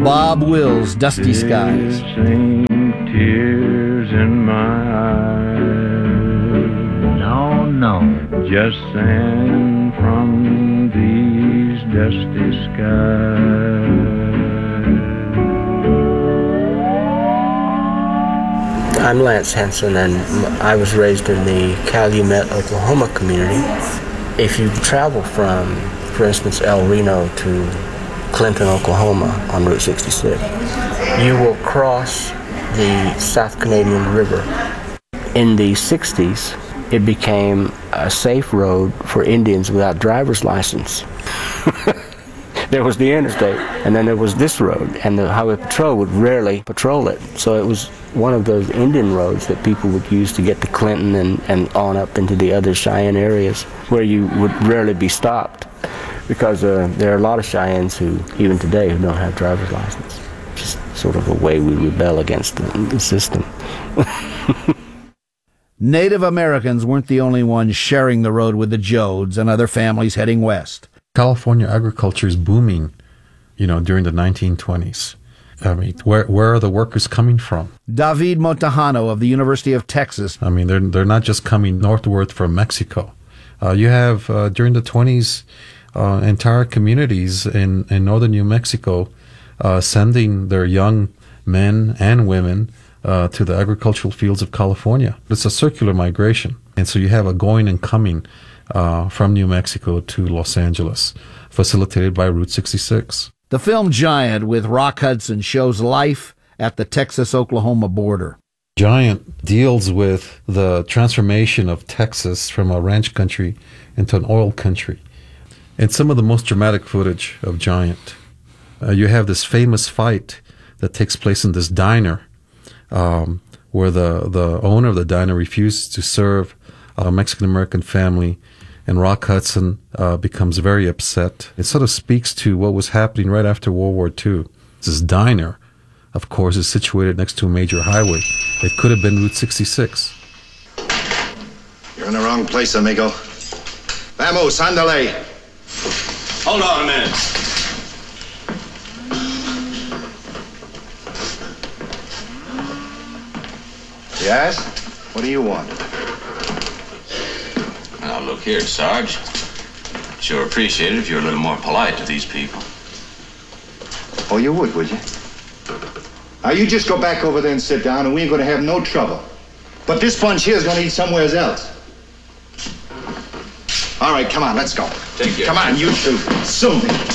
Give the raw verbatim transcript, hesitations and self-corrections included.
Bob Wills' Dusty Skies. Tears in my eyes. No, no. Just sand from these dusty skies. I'm Lance Henson, and I was raised in the Calumet, Oklahoma community. If you travel from, for instance, El Reno to Clinton, Oklahoma on Route sixty-six, you will cross the South Canadian River. In the sixties, it became a safe road for Indians without driver's license. There was the interstate, and then there was this road, and the Highway Patrol would rarely patrol it. So it was one of those Indian roads that people would use to get to Clinton and, and on up into the other Cheyenne areas, where you would rarely be stopped, because uh, there are a lot of Cheyennes who, even today, who don't have driver's license. Just sort of a way we rebel against the, the system. Native Americans weren't the only ones sharing the road with the Jodes and other families heading west. California agriculture is booming, you know, during the nineteen twenties. I mean, where where are the workers coming from? David Montejano of the University of Texas. I mean, they're they're not just coming northward from Mexico. Uh, you have, uh, during the twenties, uh, entire communities in, in northern New Mexico uh, sending their young men and women uh, to the agricultural fields of California. It's a circular migration. And so you have a going and coming uh, from New Mexico to Los Angeles, facilitated by Route sixty-six. The film Giant with Rock Hudson shows life at the Texas-Oklahoma border. Giant deals with the transformation of Texas from a ranch country into an oil country. And some of the most dramatic footage of Giant. Uh, you have this famous fight that takes place in this diner um, where the, the owner of the diner refuses to serve a Mexican-American family, and Rock Hudson uh, becomes very upset. It sort of speaks to what was happening right after World War Two. This diner, of course, is situated next to a major highway. It could have been Route sixty-six. You're in the wrong place, amigo. Vamos, andale. Hold on a minute. Yes? What do you want? Now, look here, Sarge. Sure appreciate it if you're a little more polite to these people. Oh, you would, would you? Now, you just go back over there and sit down, and we ain't gonna have no trouble. But this bunch here is gonna eat somewhere else. All right, come on, let's go. Take care. Come on, you two. Soon.